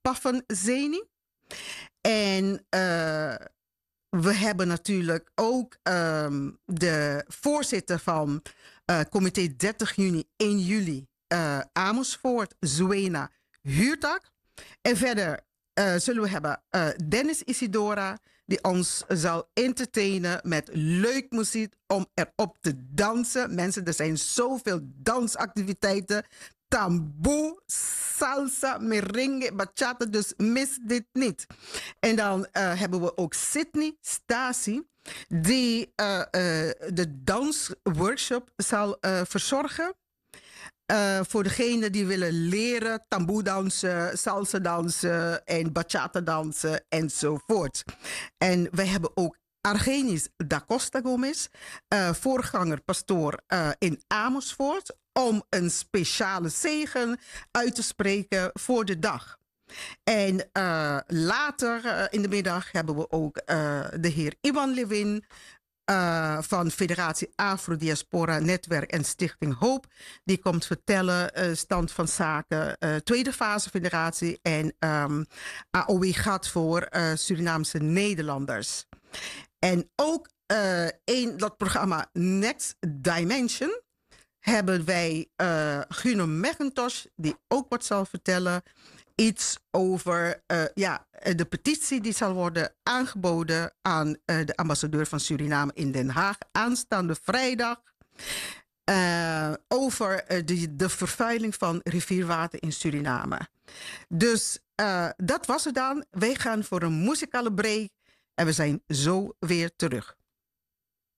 Paffenzeni. En we hebben natuurlijk ook de voorzitter van comité 30 juni 1 juli Amersfoort, Zuena Huurtak. En verder zullen we hebben Dennis Isidora, die ons zal entertainen met leuk muziek om erop te dansen. Mensen, er zijn zoveel dansactiviteiten. Tamboe, salsa, merengue, bachata. Dus mis dit niet. En dan hebben we ook Sydney Stasi, die de dansworkshop zal verzorgen. Voor degenen die willen leren tamboe dansen, salsa dansen en bachata dansen enzovoort. En wij hebben ook Argenis da Costa Gomez, voorganger pastoor in Amersfoort, om een speciale zegen uit te spreken voor de dag. En later in de middag hebben we ook de heer Iwan Lewin van Federatie Afro-Diaspora Netwerk en Stichting Hoop. Die komt vertellen stand van zaken, tweede fase federatie en AOW gaat voor Surinaamse Nederlanders. En ook in dat programma Next Dimension hebben wij Guno McIntosh, die ook wat zal vertellen. Iets over de petitie die zal worden aangeboden aan de ambassadeur van Suriname in Den Haag aanstaande vrijdag. Over de vervuiling van rivierwater in Suriname. Dus dat was het dan. Wij gaan voor een muzikale break en we zijn zo weer terug.